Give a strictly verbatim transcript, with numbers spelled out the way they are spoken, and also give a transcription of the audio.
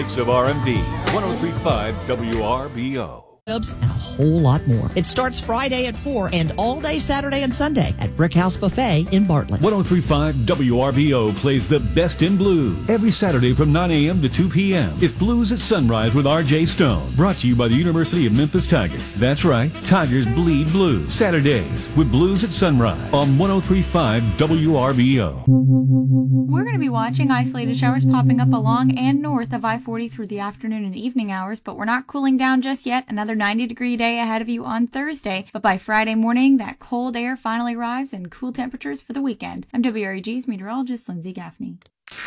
Of R M V, one oh three point five W R B O. And a whole lot more. It starts Friday at four and all day Saturday and Sunday at Brick House Buffet in Bartlett. one oh three point five W R B O plays the best in blues every Saturday from nine a.m. to two p.m. It's Blues at Sunrise with R J Stone, brought to you by the University of Memphis Tigers. That's right, Tigers bleed blues. Saturdays with Blues at Sunrise on one oh three point five W R B O. We're going to be watching isolated showers popping up along and north of I forty through the afternoon and evening hours, but we're not cooling down just yet. Another ninety degree day ahead of you on Thursday, but by Friday morning, that cold air finally arrives and cool temperatures for the weekend. I'm W R E G's meteorologist Lindsay Gaffney.